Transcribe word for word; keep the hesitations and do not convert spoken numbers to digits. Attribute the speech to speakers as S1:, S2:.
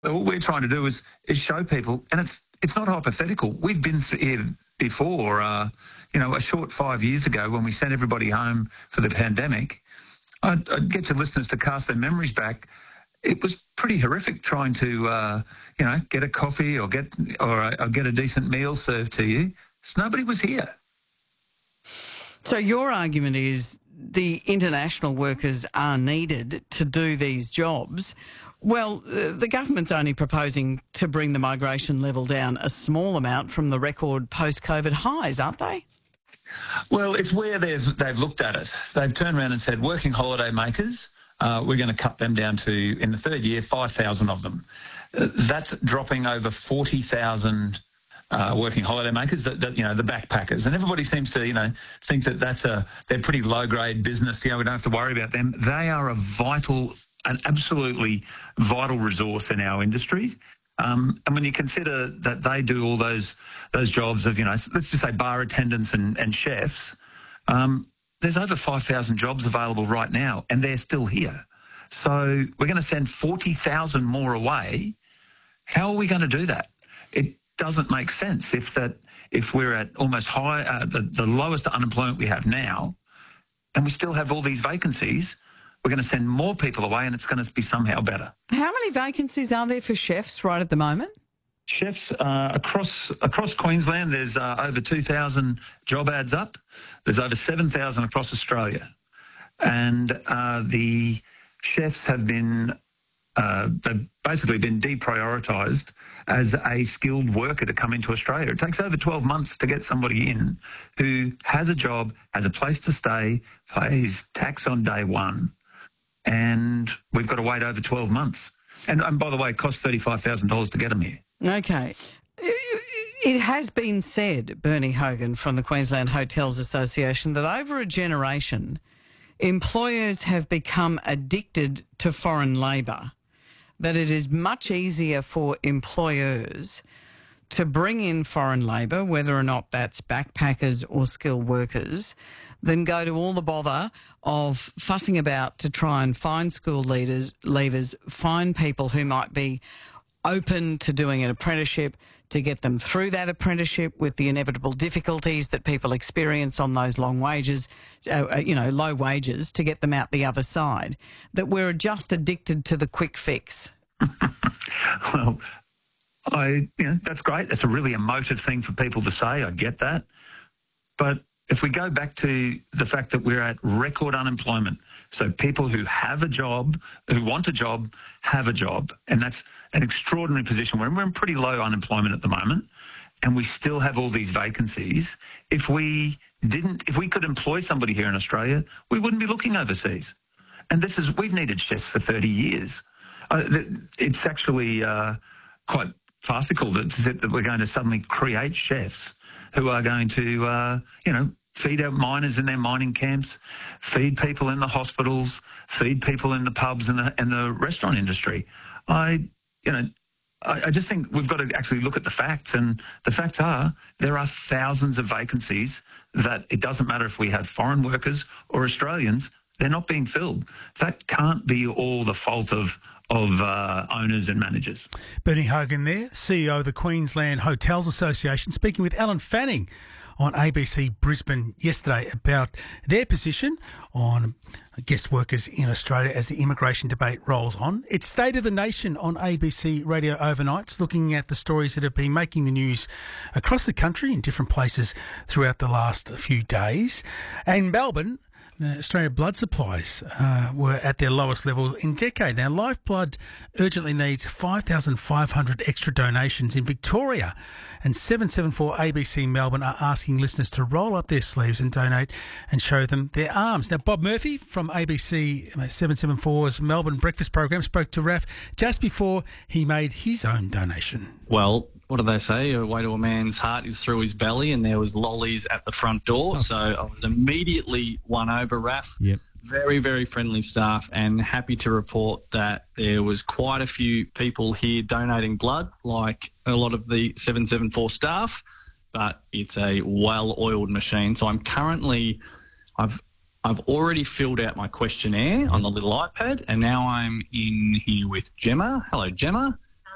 S1: What we're trying to do is is show people, and it's it's not hypothetical. We've been through here before. Uh, you know, a short five years ago when we sent everybody home for the pandemic, I'd, I'd get your listeners to cast their memories back. It was pretty horrific trying to, uh, you know, get a coffee or get or, or get a decent meal served to you. So nobody was here.
S2: So your argument is the international workers are needed to do these jobs. Well, uh, the government's only proposing to bring the migration level down a small amount from the record post-COVID highs, aren't they?
S1: Well, it's where they've they've looked at it. They've turned around and said, working holiday makers, uh, we're going to cut them down to, in the third year, five thousand of them. Uh, that's dropping over forty thousand uh, working holiday makers, that, that, you know, the backpackers. And everybody seems to, you know, think that that's a, they're pretty low-grade business. You know, we don't have to worry about them. They are a vital, an absolutely vital resource in our industries. Um, and when you consider that they do all those those jobs of, you know, let's just say bar attendants and, and chefs, um, there's over five thousand jobs available right now, and they're still here. So we're going to send forty thousand more away. How are we going to do that? It doesn't make sense if that if we're at almost high uh, the, the lowest unemployment we have now, and we still have all these vacancies. We're going to send more people away, and it's going to be somehow better.
S2: How many vacancies are there for chefs right at the moment?
S1: Chefs uh, across across Queensland, there's uh, over two thousand job ads up. There's over seven thousand across Australia. And uh, the chefs have been uh, they've basically been deprioritised as a skilled worker to come into Australia. It takes over twelve months to get somebody in who has a job, has a place to stay, pays tax on day one. And we've got to wait over twelve months. And, and by the way, it costs thirty-five thousand dollars to get them here.
S2: Okay. It has been said, Bernie Hogan from the Queensland Hotels Association, that over a generation, employers have become addicted to foreign labour, that it is much easier for employers to bring in foreign labour, whether or not that's backpackers or skilled workers, than go to all the bother of fussing about to try and find school leaders, leavers, find people who might be open to doing an apprenticeship, to get them through that apprenticeship with the inevitable difficulties that people experience on those long wages, uh, you know, low wages, to get them out the other side, that we're just addicted to the quick fix.
S1: Well, I, you know, that's great. That's a really emotive thing for people to say. I get that. But if we go back to the fact that we're at record unemployment, so people who have a job, who want a job, have a job, and that's an extraordinary position. We're in pretty low unemployment at the moment, and we still have all these vacancies. If we didn't, if we could employ somebody here in Australia, we wouldn't be looking overseas. And this is, we've needed chefs for thirty years. Uh, it's actually uh, quite farcical that, that we're going to suddenly create chefs who are going to, uh, you know, feed our miners in their mining camps, feed people in the hospitals, feed people in the pubs and the, and the restaurant industry. I, you know, I, I just think we've got to actually look at the facts, and the facts are there are thousands of vacancies that it doesn't matter if we have foreign workers or Australians, they're not being filled. That can't be all the fault of of uh, owners and managers.
S3: Bernie Hogan there, C E O of the Queensland Hotels Association, speaking with Alan Fanning on A B C Brisbane yesterday about their position on guest workers in Australia as the immigration debate rolls on. It's State of the Nation on A B C Radio Overnights, looking at the stories that have been making the news across the country in different places throughout the last few days. And Melbourne, the Australia blood supplies uh, were at their lowest level in decade. Now, Lifeblood urgently needs five thousand five hundred extra donations in Victoria, and seven seven four A B C Melbourne are asking listeners to roll up their sleeves and donate and show them their arms. Now, Bob Murphy from A B C seven seven four's Melbourne Breakfast Program spoke to Raf just before he made his own donation.
S4: Well, what do they say? A way to a man's heart is through his belly, and there was lollies at the front door. Oh. So I was immediately won over, Raf.
S3: Yep.
S4: Very, very friendly staff, and happy to report that there was quite a few people here donating blood, like a lot of the seven seven four staff, but it's a well-oiled machine. So I'm currently, I've I've already filled out my questionnaire on the little iPad, and now I'm in here with Gemma. Hello, Gemma.